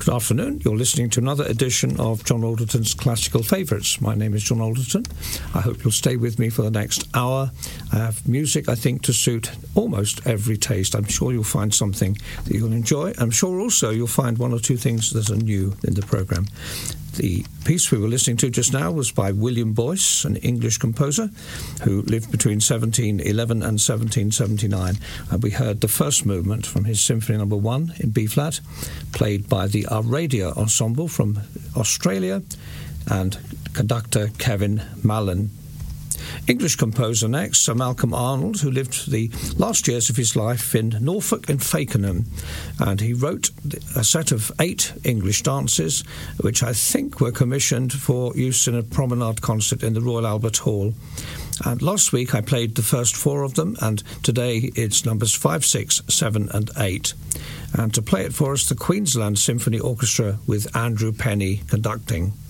Good afternoon. You're listening to another edition of John Alderton's Classical Favourites. My name is John Alderton. I hope you'll stay with me for the next hour. I have music, I think, to suit almost every taste. I'm sure you'll find something that you'll enjoy. I'm sure also you'll find one or two things that are new in the programme. The piece we were listening to just now was by William Boyce, an English composer who lived between 1711 and 1779. And we heard the first movement from his Symphony No. 1 in B-flat, played by the Aradia Ensemble from Australia and conductor Kevin Mallon. English composer next, Sir Malcolm Arnold, who lived the last years of his life in Norfolk and Fakenham, and he wrote a set of 8 English dances, which I think were commissioned for use in a promenade concert in the Royal Albert Hall. And last week I played the first 4 of them, and today it's numbers 5, 6, 7 and 8. And to play it for us, the Queensland Symphony Orchestra with Andrew Penny conducting.